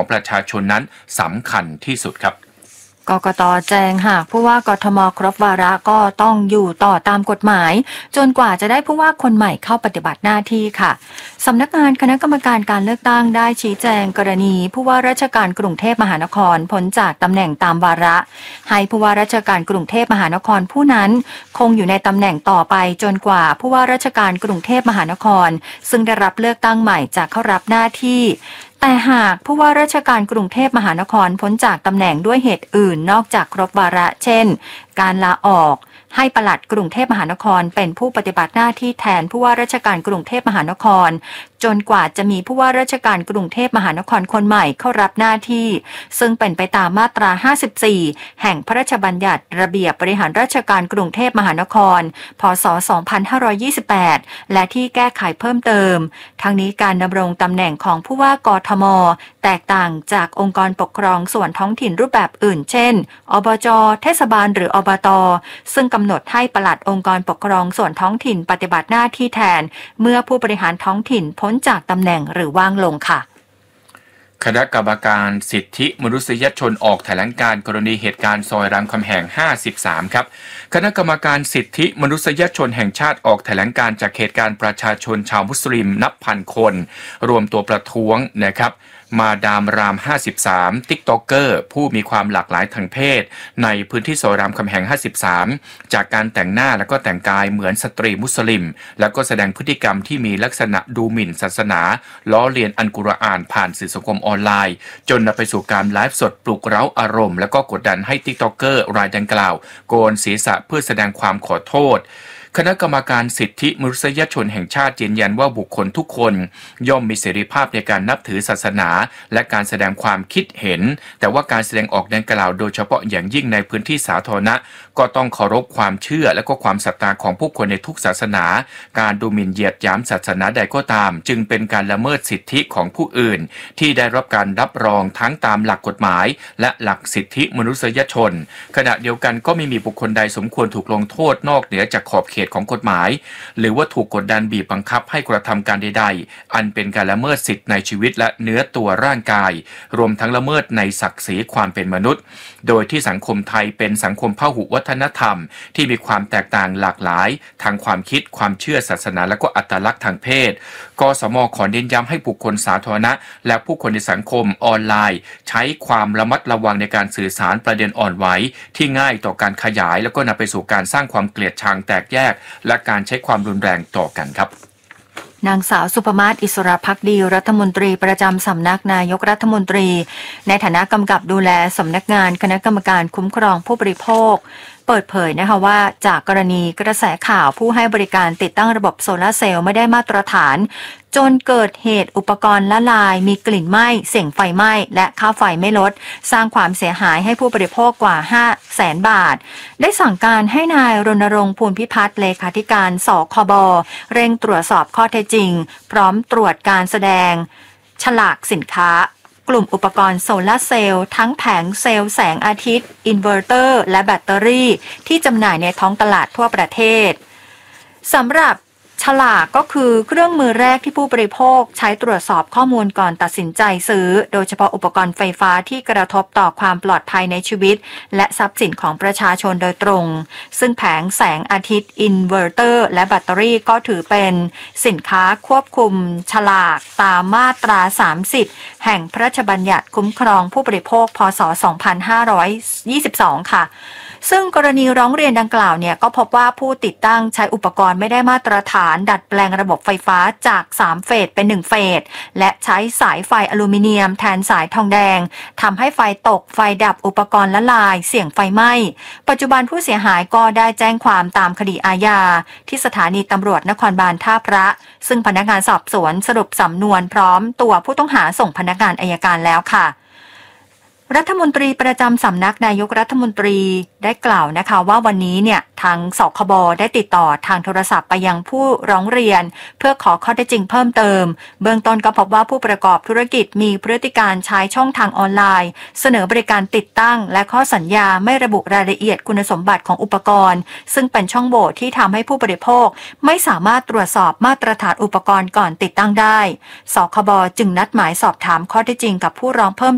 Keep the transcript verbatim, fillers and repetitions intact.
ประชาชนนั้นสำคัญที่สุดครับกกต.แจ้งหากผู้ว่ากทม.ครบวาระก็ต้องอยู่ต่อตามกฎหมายจนกว่าจะได้ผู้ว่าคนใหม่เข้าปฏิบัติหน้าที่ค่ะสำนักงานคณะกรรมการการเลือกตั้งได้ชี้แจงกรณีผู้ว่าราชการกรุงเทพมหานครพ้นจากตำแหน่งตามวาระให้ผู้ว่าราชการกรุงเทพมหานครผู้นั้นคงอยู่ในตำแหน่งต่อไปจนกว่าผู้ว่าราชการกรุงเทพมหานครซึ่งได้รับเลือกตั้งใหม่จะเข้ารับหน้าที่แต่หากผู้ว่าราชการกรุงเทพมหานครพ้นจากตำแหน่งด้วยเหตุอื่นนอกจากครบวาระเช่นการลาออกให้ปลัดกรุงเทพมหานครเป็นผู้ปฏิบัติหน้าที่แทนผู้ว่าราชการกรุงเทพมหานครจนกว่าจะมีผู้ว่าราชการกรุงเทพมหานครคนใหม่เข้ารับหน้าที่ซึ่งเป็นไปตามมาตราห้าสิบสี่แห่งพระราชบัญญัติระเบียบบริหารราชการกรุงเทพมหานครพ.ศ. สองพันห้าร้อยยี่สิบแปดและที่แก้ไขเพิ่มเติมทั้งนี้การดำรงตำแหน่งของผู้ว่ากทม.แตกต่างจากองค์กรปกครองส่วนท้องถิ่นรูปแบบอื่นเช่นอบจ.เทศบาลหรืออบต.ซึ่งกำหนดให้ปลัดองค์กรปกครองส่วนท้องถิ่นปฏิบัติหน้าที่แทนเมื่อผู้บริหารท้องถิ่นพ้นจากตำแหน่งหรือว่างลงค่ะคณะกรรมการสิทธิมนุษยชนออกแถลงการกรณีเหตุการณ์ซอยรามคำแหงห้าสิบสามครับคณะกรรมการสิทธิมนุษยชนแห่งชาติออกแถลงการจากเหตุการณ์ประชาชนชาวมุสลิมนับพันคนรวมตัวประท้วงนะครับมาดามรามห้าสิบสามติ๊กต็อกเกอร์ผู้มีความหลากหลายทางเพศในพื้นที่ซอยรามคำแหงห้าสิบสามจากการแต่งหน้าและก็แต่งกายเหมือนสตรีมุสลิมแล้วก็แสดงพฤติกรรมที่มีลักษณะดูหมิ่นศาสนาล้อเลียนอัลกุรอานผ่านสื่อสังคมออนไลน์จนนำไปสู่การไลฟ์สดปลุกเร้าอารมณ์และก็กดดันให้ติ๊กต็อกเกอร์รายดังกล่าวโกนศีรษะเพื่อแสดงความขอโทษคณะกรรมการสิทธิมนุษยชนแห่งชาติยืนยันว่าบุคคลทุกคนย่อมมีเสรีภาพในการนับถือศาสนาและการแสดงความคิดเห็นแต่ว่าการแสดงออกดังกล่าวโดยเฉพาะอย่างยิ่งในพื้นที่สาธารณะก็ต้องเคารพความเชื่อและก็ความศรัทธาของผู้คนในทุกศาสนาการดูหมิ่นเหยียดหยามศาสนาใดก็ตามจึงเป็นการละเมิดสิทธิของผู้อื่นที่ได้รับการรับรองทั้งตามหลักกฎหมายและหลักสิทธิมนุษยชนขณะเดียวกันก็ไม่มีบุคคลใดสมควรถูกลงโทษนอกเหนือจากขอบเขตของกฎหมายหรือว่าถูกกดดันบีบบังคับให้กระทำการใดๆอันเป็นการละเมิดสิทธิในชีวิตและเนื้อตัวร่างกายรวมทั้งละเมิดในศักดิ์ศรีความเป็นมนุษย์โดยที่สังคมไทยเป็นสังคมพหุวัฒนธรรมที่มีความแตกต่างหลากหลายทางความคิดความเชื่อศาสนาและก็อัตลักษณ์ทางเพศกสม.ขอเน้นย้ำให้บุคคลสาธารณะและผู้คนในสังคมออนไลน์ใช้ความระมัดระวังในการสื่อสารประเด็นอ่อนไหวที่ง่ายต่อการขยายแล้วก็นำไปสู่การสร้างความเกลียดชังแตกแยกและการใช้ความรุนแรงต่อกันครับนางสาวสุภมาศอิสระภักดีรัฐมนตรีประจำสำนักนายกรัฐมนตรีในฐานะกำกับดูแลสำนักงานคณะกรรมการคุ้มครองผู้บริโภคเปิดเผยนะคะว่าจากกรณีกระแสข่าวผู้ให้บริการติดตั้งระบบโซลาร์เซลล์ไม่ได้มาตรฐานจนเกิดเหตุอุปกรณ์ละลายมีกลิ่นไหม้เสี่ยงไฟไหม้และค่าไฟไม่ลดสร้างความเสียหายให้ผู้บริโภคกว่า ห้าแสน บาทได้สั่งการให้นายรณรงค์ ภูลพิพัฒน์เลขาธิการสคบเร่งตรวจสอบข้อเท็จจริงพร้อมตรวจการแสดงฉลากสินค้ากลุ่มอุปกรณ์โซลาร์เซลล์ทั้งแผงเซลล์แสงอาทิตย์อินเวอร์เตอร์และแบตเตอรี่ที่จำหน่ายในท้องตลาดทั่วประเทศสำหรับฉลากก็คือเครื่องมือแรกที่ผู้บริโภคใช้ตรวจสอบข้อมูลก่อนตัดสินใจซื้อโดยเฉพาะอุปกรณ์ไฟฟ้าที่กระทบต่อความปลอดภัยในชีวิตและทรัพย์สินของประชาชนโดยตรงซึ่งแผงแสงอาทิตย์อินเวอร์เตอร์และแบตเตอรี่ก็ถือเป็นสินค้าควบคุมฉลากตามมาตราสามสิบแห่งพระราชบัญญัติคุ้มครองผู้บริโภคพ.ศ. สองพันห้าร้อยยี่สิบสองค่ะซึ่งกรณีร้องเรียนดังกล่าวเนี่ยก็พบว่าผู้ติดตั้งใช้อุปกรณ์ไม่ได้มาตรฐานดัดแปลงระบบไฟฟ้าจากสามเฟสเป็นหนึ่งเฟสและใช้สายไฟอลูมิเนียมแทนสายทองแดงทำให้ไฟตกไฟดับอุปกรณ์ละลายเสี่ยงไฟไหม้ปัจจุบันผู้เสียหายก็ได้แจ้งความตามคดีอาญาที่สถานีตำรวจนครบาลท่าพระซึ่งพนักงานสอบสวนสรุปสำนวนพร้อมตัวผู้ต้องหาส่งพนักงานอัยการแล้วค่ะรัฐมนตรีประจำสำนักนายกรัฐมนตรีได้กล่าวนะคะว่าวันนี้เนี่ยทางสคบได้ติดต่อทางโทรศัพท์ไปยังผู้ร้องเรียนเพื่อขอข้อเท็จจริงเพิ่มเติมเบื้องต้นก็พบว่าผู้ประกอบธุรกิจมีพฤติการใช้ช่องทางออนไลน์เสนอบริการติดตั้งและข้อสัญญาไม่ระบุรายละเอียดคุณสมบัติของอุปกรณ์ซึ่งเป็นช่องโหว่ที่ทำให้ผู้บริโภคไม่สามารถตรวจสอบมาตรฐานอุปกรณ์ก่อนติดตั้งได้สคบจึงนัดหมายสอบถามข้อเท็จจริงกับผู้ร้องเพิ่ม